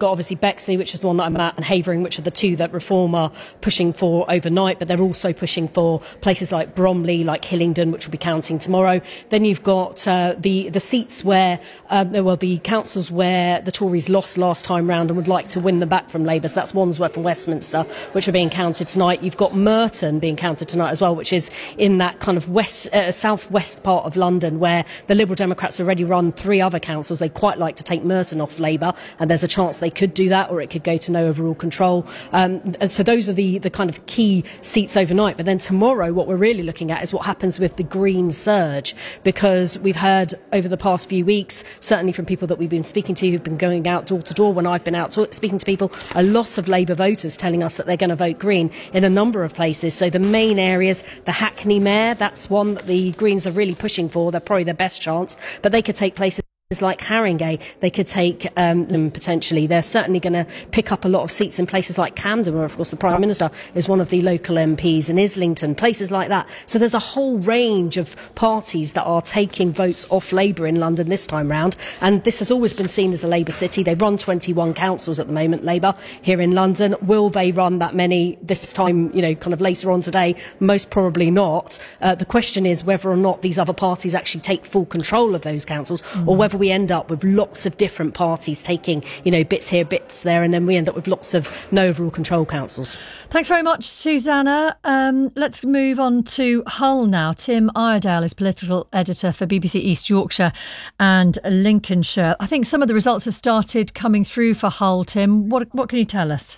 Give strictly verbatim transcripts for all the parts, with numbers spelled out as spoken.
got obviously Bexley, which is the one that I'm at, and Havering, which are the two that Reform are pushing for overnight, but they're also pushing for places like Bromley, like Hillingdon, which will be counting tomorrow. Then you've got uh, the, the seats where, um, well, the councils where the Tories lost last time round and would like to win them back from Labour. So that's Wandsworth and Westminster, which are being counted tonight. You've got Merton being counted tonight as well, which is in that kind of west, uh, southwest part of London where the Liberal Democrats already run three other councils. They quite like to take Merton off Labour, and there's a chance they could do that, or it could go to no overall control. Um, and so those are the, the kind of key seats overnight. But then tomorrow, what we're really looking at is what happens with the Green surge, because we've heard over the past few weeks, certainly from people that we've been speaking to who've been going out door to door when I've been out to, speaking to people, a lot of Labour voters telling us that they're going to vote Green in a number of places. So the main areas, the Hackney Mayor, that's one that the Greens are really pushing for. They're probably their best chance, but they could take places like Haringey, they could take um, them potentially. They're certainly going to pick up a lot of seats in places like Camden, where of course the Prime Minister is one of the local M Ps, in Islington, places like that. So there's a whole range of parties that are taking votes off Labour in London this time round, and this has always been seen as a Labour city. They run twenty-one councils at the moment, Labour, here in London. Will they run that many this time, you know, kind of later on today? Most probably not. Uh, the question is whether or not these other parties actually take full control of those councils, mm. or whether we end up with lots of different parties taking, you know, bits here, bits there, and then we end up with lots of no overall control councils. Thanks very much, Susanna. Um, let's move on to Hull now. Tim Iredale is political editor for B B C East Yorkshire and Lincolnshire. I think some of the results have started coming through for Hull, Tim. What, what can you tell us?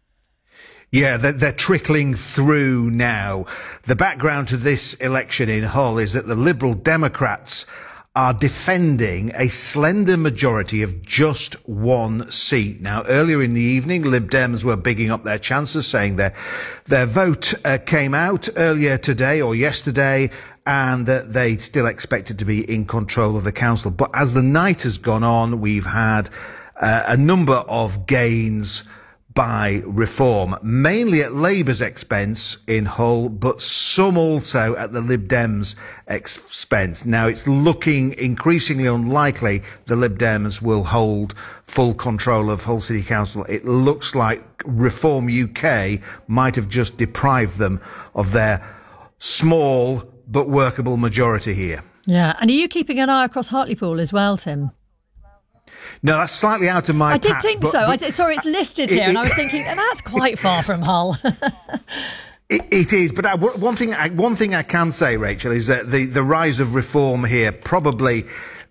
Yeah, they're, they're trickling through now. The background to this election in Hull is that the Liberal Democrats are defending a slender majority of just one seat. Now, earlier in the evening, Lib Dems were bigging up their chances, saying their their vote uh, came out earlier today or yesterday, and that they still expected to be in control of the council. But as the night has gone on, we've had uh, a number of gains by Reform, mainly at Labour's expense in Hull, but some also at the Lib Dems' expense. Now, it's looking increasingly unlikely the Lib Dems will hold full control of Hull City Council. It looks like Reform U K might have just deprived them of their small but workable majority here. Yeah, and are you keeping an eye across Hartlepool as well, Tim? No, that's slightly out of my I did patch, think but, so. but I did, sorry, it's listed here, it, and I was thinking that's quite far from Hull. it, it is, but I, one thing, I, one thing I can say, Rachel, is that the, the rise of Reform here probably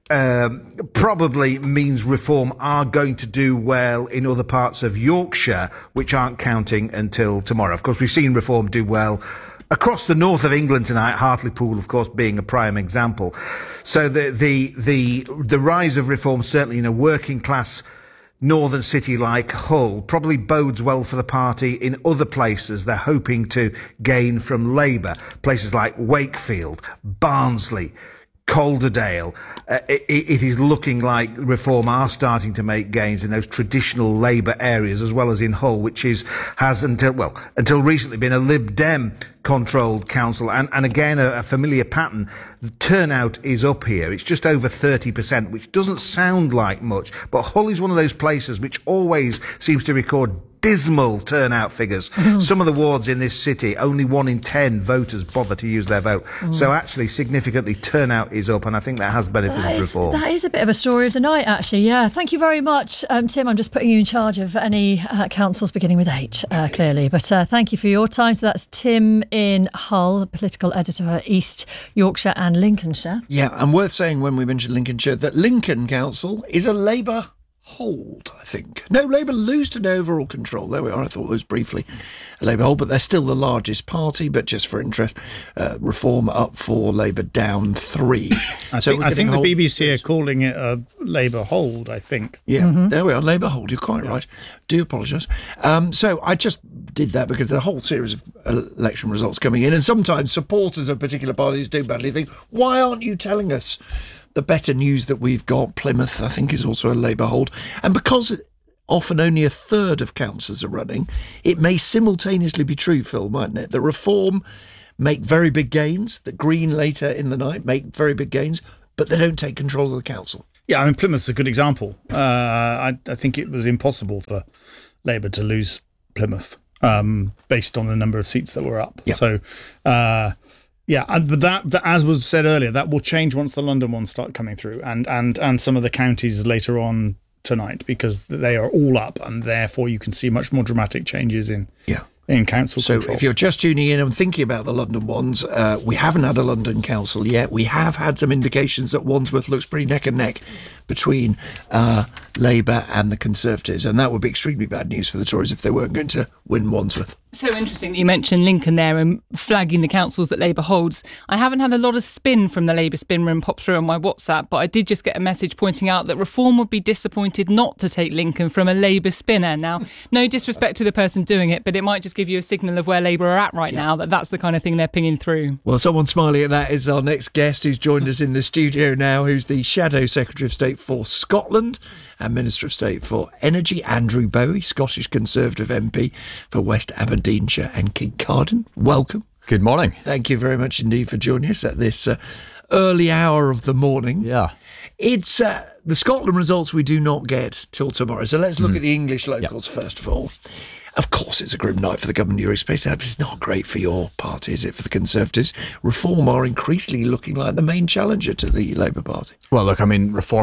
um, probably means Reform are going to do well in other parts of Yorkshire, which aren't counting until tomorrow. Of course, we've seen Reform do well across the north of England tonight, Hartlepool, of course, being a prime example. So the the the the rise of Reform, certainly in a working class northern city like Hull, probably bodes well for the party in other places they're hoping to gain from Labour. Places like Wakefield, Barnsley, Calderdale. Uh, it, it is looking like Reform are starting to make gains in those traditional Labour areas, as well as in Hull, which is has until well until recently been a Lib Dem controlled council, and, and again a, a familiar pattern. The turnout is up here. It's just over thirty percent, which doesn't sound like much, but Hull is one of those places which always seems to record dismal turnout figures. Mm. Some of the wards in this city, only one in ten voters bother to use their vote. Mm. So actually, significantly, turnout is up, and I think that has benefited that is, Reform. That is a bit of a story of the night, actually. Yeah, thank you very much, um, Tim. I'm just putting you in charge of any uh, councils beginning with H, uh, clearly. But uh, thank you for your time. So that's Tim in Hull, political editor for East Yorkshire and Lincolnshire. Yeah, and worth saying when we mentioned Lincolnshire that Lincoln Council is a Labour hold, I think. No, Labour lose to no overall control. There we are. I thought it was briefly a Labour hold, but they're still the largest party. But just for interest, uh, Reform up four, Labour down three. I so think, I think the B B C are calling it a Labour hold, I think. Yeah, mm-hmm. There we are. Labour hold. You're quite yeah. right. Do apologise. Um, so I just did that because the whole series of election results coming in, and sometimes supporters of particular parties do badly think, why aren't you telling us the better news that we've got? Plymouth, I think, is also a Labour hold. And because often only a third of councillors are running, it may simultaneously be true, Phil, mightn't it, that Reform make very big gains, that Green later in the night make very big gains, but they don't take control of the council. Yeah, I mean, Plymouth's a good example. Uh, I, I think it was impossible for Labour to lose Plymouth um, based on the number of seats that were up. Yeah. So, uh, yeah, and but that, that, as was said earlier, that will change once the London ones start coming through, and and and some of the counties later on tonight, because they are all up, and therefore you can see much more dramatic changes in Yeah. in council So control. if you're just tuning in and thinking about the London ones, uh, we haven't had a London council yet. We have had some indications that Wandsworth looks pretty neck and neck between uh, Labour and the Conservatives, and that would be extremely bad news for the Tories if they weren't going to win Wandsworth. So interesting that you mentioned Lincoln there and flagging the councils that Labour holds. I haven't had a lot of spin from the Labour spin room pop through on my WhatsApp, but I did just get a message pointing out that Reform would be disappointed not to take Lincoln from a Labour spinner. Now, no disrespect to the person doing it, but it might just give you a signal of where Labour are at right now, that that's the kind of thing they're pinging through. Well, someone smiling at that is our next guest, who's joined us in the studio now, who's the Shadow Secretary of State for Scotland and Minister of State for Energy, Andrew Bowie, Scottish Conservative M P for West Aberdeenshire and Kincardine. Welcome. Good morning. Thank you very much indeed for joining us at this uh, early hour of the morning. Yeah. It's uh, the Scotland results we do not get till tomorrow. So let's look mm. at the English locals yep. first of all. Of course, it's a grim night for the government you're expecting, but it's not great for your party, is it, for the Conservatives? Reform are increasingly looking like the main challenger to the Labour Party. Well, look, I mean, Reform